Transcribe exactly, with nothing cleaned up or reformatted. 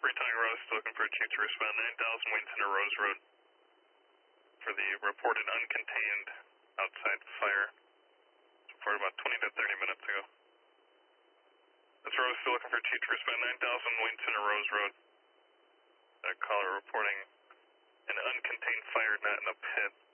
Freetown Rose, still looking for a chief to respond. nine thousand Wayne Center Rose Road for the reported uncontained outside fire. Reported about twenty to thirty minutes ago. That's Rose, still looking for a chief to respond. nine thousand Wayne Center Rose Road. That caller reporting an uncontained fire, not in a pit.